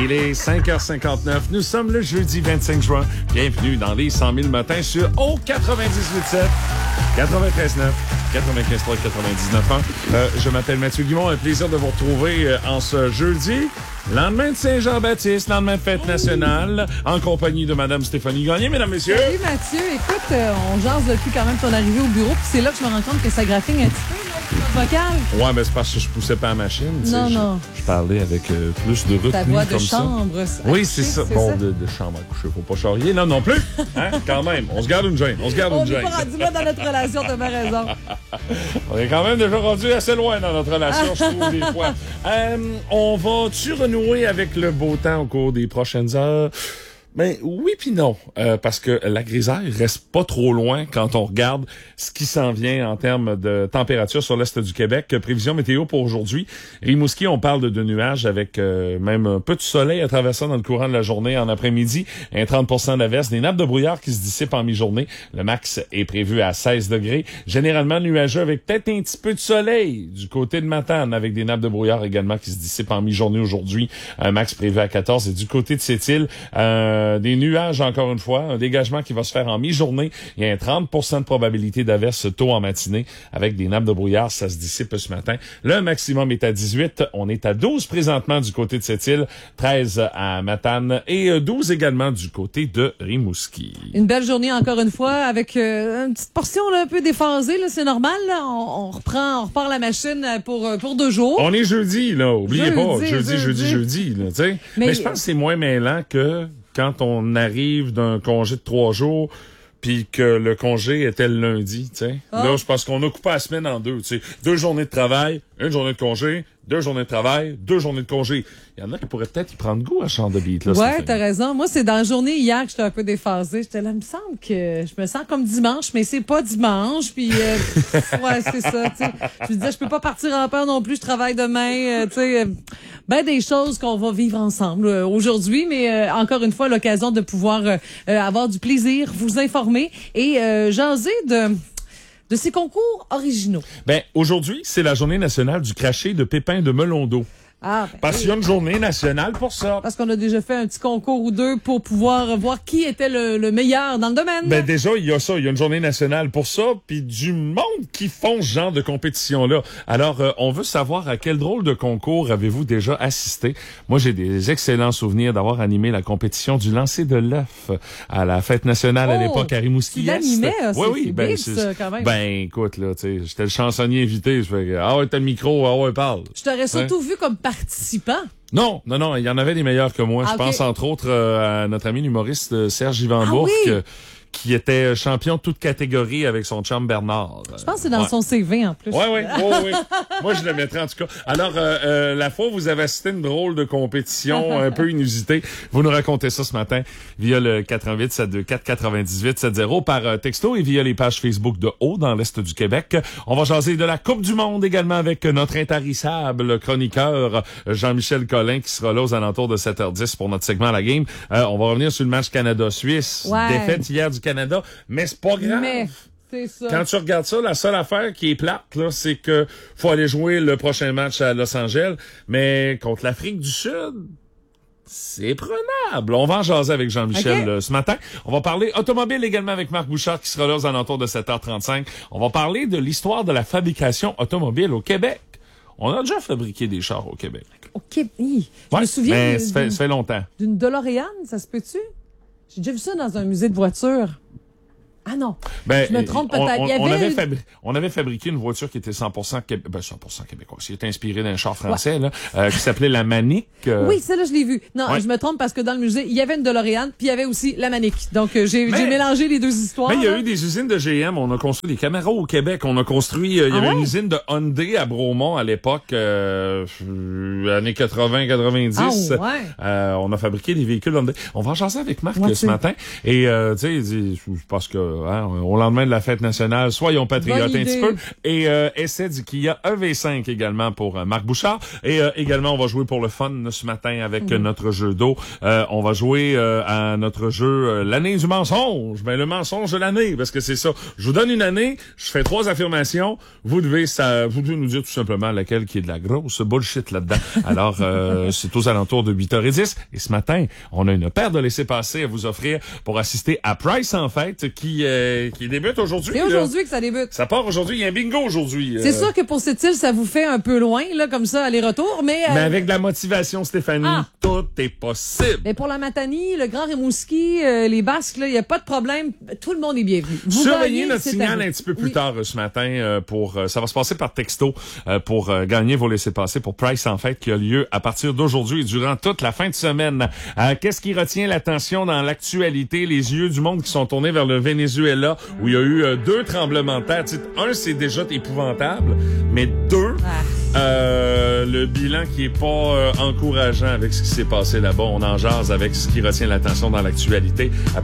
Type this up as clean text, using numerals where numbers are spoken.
Il est 5h59. Nous sommes le jeudi 25 juin. Bienvenue dans les 100 000 matins sur au 98.7, 93.9, 95.3, 99.1. Je m'appelle Mathieu Guimond. Un plaisir de vous retrouver en ce jeudi. Lendemain de Saint-Jean-Baptiste, lendemain de fête nationale, en compagnie de Madame Stéphanie Gagné, mesdames, messieurs. Salut Mathieu, écoute, on jase depuis quand même ton arrivée au bureau, puis c'est là que je me rends compte que ça graphine un petit peu, notre vocal. Ouais, mais c'est parce que je poussais pas la machine. Non. Je parlais avec plus de retenue. Ta voix de comme chambre. Ça. Oui, c'est ça. Bon, de chambre à coucher, faut pas charrier. Non plus. Hein? Quand même, on se garde une gêne. On n'est pas rendu là dans notre relation, t'as bien raison. On est quand même déjà rendu assez loin dans notre relation, je trouve, des fois. On va-tu renouer avec le beau temps au cours des prochaines heures? Ben oui puis non, parce que la grisaille reste pas trop loin quand on regarde ce qui s'en vient en termes de température sur l'est du Québec. Prévision météo pour aujourd'hui. Rimouski, on parle de nuages avec même un peu de soleil à travers ça dans le courant de la journée en après-midi. Un 30% d'averse, des nappes de brouillard qui se dissipent en mi-journée. Le max est prévu à 16 degrés. Généralement nuageux avec peut-être un petit peu de soleil du côté de Matane avec des nappes de brouillard également qui se dissipent en mi-journée aujourd'hui. Un max prévu à 14. Et du côté de Sept-Îles, des nuages encore une fois, un dégagement qui va se faire en mi-journée. Il y a un 30% de probabilité d'averse tôt en matinée avec des nappes de brouillard, ça se dissipe ce matin. Le maximum est à 18. On est à 12 présentement du côté de Sept-Îles, 13 à Matane et 12 également du côté de Rimouski. Une belle journée encore une fois avec une petite portion là, un peu déphasée, là, c'est normal. Là. On repart la machine pour 2 jours. On est jeudi, là, oubliez pas. Jeudi, là, tu sais. Mais je pense que c'est moins mêlant que quand on arrive d'un congé de 3 jours, puis que le congé était le lundi, tu sais. Là, c'est parce qu'on a coupé la semaine en deux, tu sais. 2 journées de travail, 1 journée de congé, 2 journées de travail, 2 journées de congé. Il y en a qui pourraient peut-être y prendre goût à ce genre de beat, là. Ouais, t'as raison. Moi, c'est dans la journée hier que j'étais un peu déphasée. J'étais là, il me semble que je me sens comme dimanche, mais c'est pas dimanche. Puis, ouais, c'est ça, tu sais. Je me disais, je peux pas partir en peur non plus, je travaille demain, tu sais. Ben, des choses qu'on va vivre ensemble aujourd'hui, mais encore une fois, l'occasion de pouvoir avoir du plaisir, vous informer et jaser de ces concours originaux. Ben, aujourd'hui, c'est la journée nationale du craché de pépins de melon d'eau. Parce qu'il y a une journée nationale pour ça. Parce qu'on a déjà fait un petit concours ou deux pour pouvoir voir qui était le meilleur dans le domaine. Ben déjà, il y a ça. Il y a une journée nationale pour ça. Puis du monde qui font ce genre de compétition-là. Alors, on veut savoir à quel drôle de concours avez-vous déjà assisté. Moi, j'ai des excellents souvenirs d'avoir animé la compétition du lancer de l'œuf à la fête nationale à l'époque à Rimouski. Tu l'animais, oui, ben, ça, quand même. Ben, écoute, là, tu sais, j'étais le chansonnier invité. Je fais, ouais, t'as le micro, ouais, parle. Je t'aurais surtout vu comme participant. Non, il y en avait des meilleurs que moi. Je pense entre autres à notre ami humoriste Serge Yvan qui était champion de toute catégorie avec son chum Bernard. Je pense que c'est dans son CV en plus. Oui. Moi, je le mettrais en tout cas. Alors, la fois où vous avez assisté à une drôle de compétition un peu inusitée, vous nous racontez ça ce matin via le 88 724 98 70 par texto et via les pages Facebook de Haut dans l'Est du Québec. On va jaser de la Coupe du Monde également avec notre intarissable chroniqueur Jean-Michel Collin qui sera là aux alentours de 7h10 pour notre segment La Game. On va revenir sur le match Canada-Suisse. Défaite hier du Canada, mais c'est pas grave. Mais c'est ça. Quand tu regardes ça, la seule affaire qui est plate, là, c'est que faut aller jouer le prochain match à Los Angeles, mais contre l'Afrique du Sud, c'est prenable. On va en jaser avec Jean-Michel ce matin. On va parler automobile également avec Marc Bouchard qui sera là aux alentours de 7h35. On va parler de l'histoire de la fabrication automobile au Québec. On a déjà fabriqué des chars au Québec. Au Québec? Je me souviens. Mais ça fait longtemps. D'une DeLorean, ça se peut-tu? J'ai déjà vu ça dans un musée de voitures. Ah non, je me trompe peut-être. On avait fabriqué une voiture qui était 100% québécoise. Qui était inspirée d'un char français là, qui s'appelait la Manic. Oui, celle-là, je l'ai vue. Non, je me trompe parce que dans le musée, il y avait une DeLorean, puis il y avait aussi la Manic. Donc, j'ai mélangé les deux histoires. Mais il y a eu des usines de GM. On a construit des caméras au Québec. On a construit... il y avait une usine de Hyundai à Bromont à l'époque, années 80-90. On a fabriqué des véhicules Hyundai. On va en jaser avec Marc ce matin. Et, tu sais, parce que au lendemain de la fête nationale, soyons patriotes un petit peu. Et essai du Kia EV5 également pour Marc Bouchard. Et également, on va jouer pour le fun ce matin avec notre jeu d'eau. On va jouer à notre jeu l'année du mensonge. Ben le mensonge de l'année, parce que c'est ça. Je vous donne une année, je fais 3 affirmations. Vous devez nous dire tout simplement laquelle qui est de la grosse bullshit là-dedans. Alors, c'est aux alentours de 8h10. Et ce matin, on a une paire de laissez-passer à vous offrir pour assister à Price en fête qui débute aujourd'hui. C'est aujourd'hui que ça débute. Ça part aujourd'hui. Il y a un bingo aujourd'hui. C'est sûr que pour cette île, ça vous fait un peu loin, là, comme ça, aller-retour, mais avec de la motivation, Stéphanie, tout est possible. Mais pour la Matanie, le Grand Rimouski, les Basques, il n'y a pas de problème. Tout le monde est bienvenu. Surveillez notre signal un petit peu plus tard ce matin ça va se passer par texto pour gagner vos laissez-passer pour Price en fête qui a lieu à partir d'aujourd'hui et durant toute la fin de semaine. Qu'est-ce qui retient l'attention dans l'actualité? Les yeux du monde qui sont tournés vers le Venezuela où il y a eu 2 tremblements de terre. Un, c'est déjà épouvantable, mais 2, le bilan qui est pas encourageant avec ce qui s'est passé là-bas. On en jase avec ce qui retient l'attention dans l'actualité.